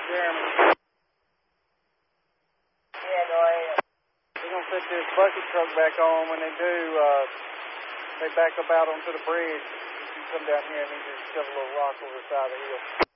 Jeremy. Yeah, go ahead. We're going to put this bucket truck back on. When they do, they back up out onto the bridge. You come down here and you just shove a little rock over the side of the hill.